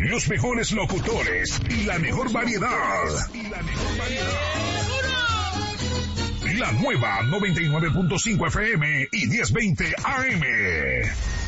los mejores locutores y la mejor variedad. La nueva 99.5 FM y 1020 AM.